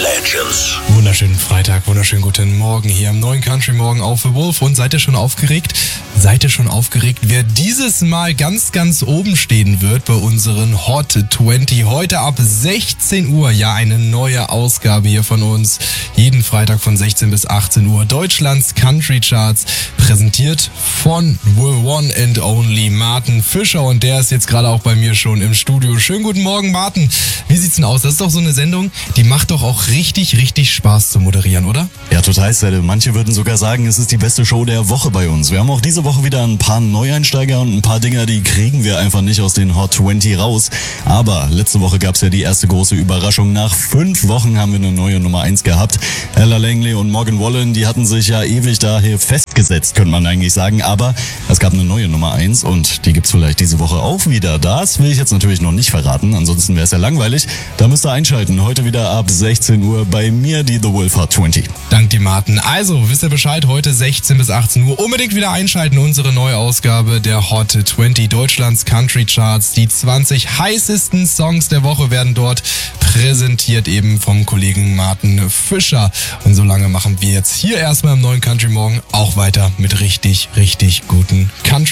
Legends. Wunderschönen Freitag, wunderschönen guten Morgen hier im neuen Country Morgen auf The Wolf. Und seid ihr schon aufgeregt? Seid ihr schon aufgeregt, wer dieses Mal ganz, ganz oben stehen wird bei unseren Hot 20? Heute ab 16 Uhr, ja, eine neue Ausgabe hier von uns. Jeden Freitag von 16 bis 18 Uhr. Deutschlands Country Charts, präsentiert von The One and Only Martin Fischer. Und der ist jetzt gerade auch bei mir schon im Studio. Schönen guten Morgen, Martin. Wie sieht's denn aus? Das ist doch so eine Sendung, die macht doch auch richtig, richtig Spaß zu moderieren, oder? Ja, total, Selle. Manche würden sogar sagen, es ist die beste Show der Woche bei uns. Wir haben auch diese Woche wieder ein paar Neueinsteiger und ein paar Dinger, die kriegen wir einfach nicht aus den Hot 20 raus. Aber letzte Woche gab's ja die erste große Überraschung. Nach 5 Wochen haben wir eine neue Nummer 1 gehabt. Ella Langley und Morgan Wallen, die hatten sich ja ewig daher festgesetzt, könnte man eigentlich sagen. Aber es gab eine neue Nummer 1 und die gibt's vielleicht diese Woche auch wieder. Das will ich jetzt natürlich noch nicht verraten, ansonsten wäre es ja langweilig. Da müsst ihr einschalten. Heute wieder ab 16 Uhr bei mir die The Wolf Hot 20. Dank dir, Martin. Also, wisst ihr Bescheid, heute 16 bis 18 Uhr. Unbedingt wieder einschalten, unsere neue Ausgabe der Hot 20 Deutschlands Country Charts. Die 20 heißesten Songs der Woche werden dort präsentiert, eben vom Kollegen Martin Fischer. Und so lange machen wir jetzt hier erstmal im neuen Country Morgen auch weiter mit richtig, richtig guten Country.